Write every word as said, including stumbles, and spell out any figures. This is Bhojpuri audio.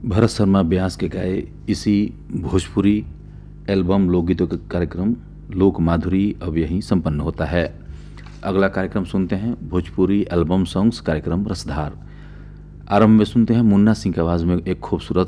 भरत शर्मा व्यास के गाए इसी भोजपुरी एल्बम लोकगीतों का कार्यक्रम लोक माधुरी अब यहीं संपन्न होता है। अगला कार्यक्रम सुनते हैं भोजपुरी एल्बम सॉन्ग्स कार्यक्रम रसधार। आरंभ में सुनते हैं मुन्ना सिंह की आवाज़ में एक खूबसूरत